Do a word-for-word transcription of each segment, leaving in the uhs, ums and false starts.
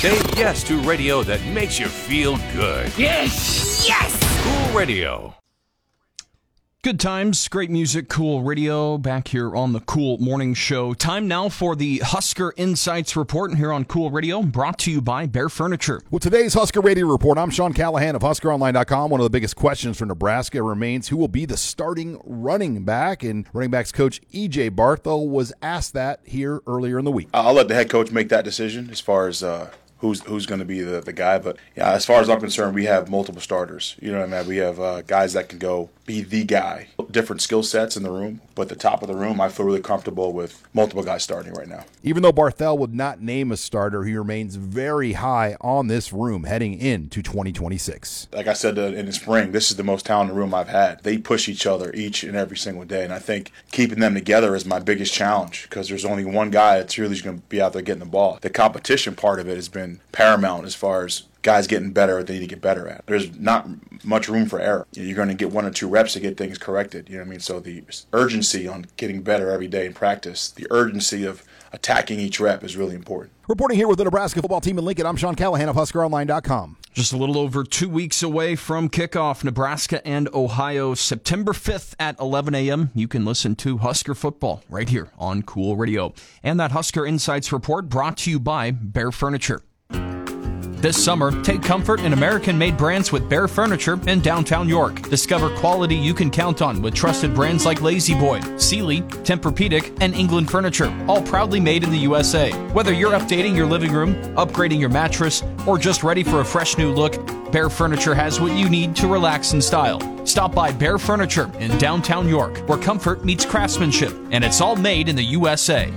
Say yes to radio that makes you feel good. Yes! Yes! Cool Radio. Good times, great music, Cool Radio, back here on the Cool Morning Show. Time now for the Husker Insights Report here on Cool Radio, brought to you by Bear Furniture. With today's Husker Radio Report, I'm Sean Callahan of Husker Online dot com. One of the biggest questions for Nebraska remains who will be the starting running back, and running backs coach E J Barthel was asked that here earlier in the week. I'll let the head coach make that decision as far as uh, who's who's going to be the, the guy. But yeah, as far as I'm concerned, we have multiple starters. You know what I mean? We have uh, guys that can go be the guy. Different skill sets in the room, but the top of the room, I feel really comfortable with multiple guys starting right now. Even though Barthel would not name a starter, he remains very high on this room heading into twenty twenty-six. Like I said uh, in the spring, this is the most talented room I've had. They push each other each and every single day, and I think keeping them together is my biggest challenge because there's only one guy that's really going to be out there getting the ball. The competition part of it has been paramount as far as guys getting better at what they need to get better at. There's not much room for error. You're going to get one or two reps to get things corrected. You know what I mean? So the urgency on getting better every day in practice, the urgency of attacking each rep is really important. Reporting here with the Nebraska football team in Lincoln, I'm Sean Callahan of Husker Online dot com. Just a little over two weeks away from kickoff, Nebraska and Ohio, September fifth at eleven a.m. You can listen to Husker football right here on Cool Radio. And that Husker Insights Report brought to you by Bear Furniture. This summer, take comfort in American-made brands with Bear Furniture in downtown York. Discover quality you can count on with trusted brands like Lazy Boy, Sealy, Tempur-Pedic, and England Furniture, all proudly made in the U S A. Whether you're updating your living room, upgrading your mattress, or just ready for a fresh new look, Bear Furniture has what you need to relax in style. Stop by Bear Furniture in downtown York, where comfort meets craftsmanship, and it's all made in the U S A.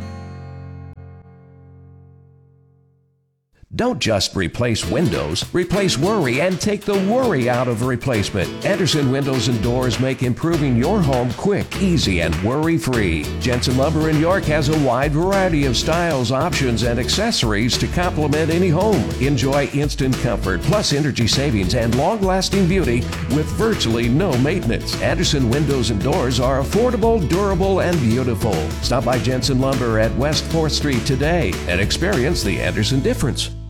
Don't just replace windows, replace worry and take the worry out of replacement. Anderson Windows and Doors make improving your home quick, easy, and worry-free. Jensen Lumber in York has a wide variety of styles, options, and accessories to complement any home. Enjoy instant comfort, plus energy savings and long-lasting beauty with virtually no maintenance. Anderson Windows and Doors are affordable, durable, and beautiful. Stop by Jensen Lumber at West fourth Street today and experience the Anderson difference.